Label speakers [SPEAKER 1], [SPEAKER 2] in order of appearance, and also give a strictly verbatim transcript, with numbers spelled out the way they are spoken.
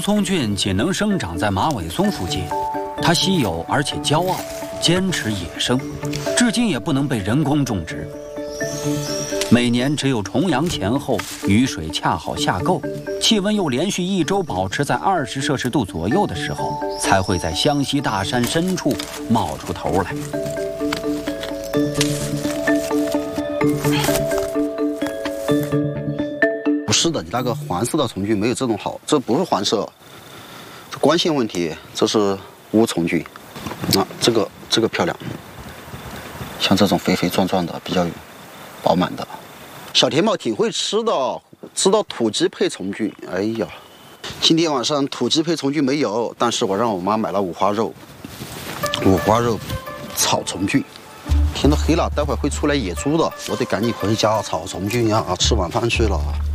[SPEAKER 1] 葱菌仅能生长在马尾松附近，它稀有而且骄傲，坚持野生，至今也不能被人工种植。每年只有重阳前后，雨水恰好下够，气温又连续一周保持在二十摄氏度左右的时候，才会在湘西大山深处冒出头来。
[SPEAKER 2] 不是的，你那个黄色的虫菌没有这种好，这不是黄色，这光线问题，这是乌虫菌。啊，这个这个漂亮，像这种肥肥壮壮的，比较饱满的。小田猫挺会吃的，知道土鸡配虫菌。哎呀，今天晚上土鸡配虫菌没有，但是我让我妈买了五花肉，五花肉炒虫菌。天都黑了，待会儿会出来野猪的，我得赶紧回家炒虫菌呀！吃晚饭去了。